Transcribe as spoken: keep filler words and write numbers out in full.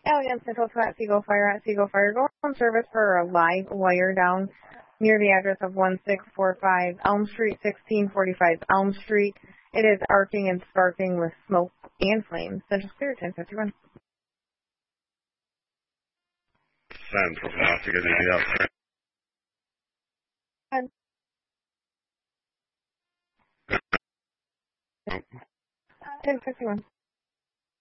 Alliance Central to at Seagull Fire at Seagull Fire. Go on service for a live wire down near the address of one six four five Elm Street, sixteen forty-five Elm Street. It is arcing and sparking with smoke and flames. Central Clear, ten fifty-one. Central Plastic is easy up. ten fifty-one.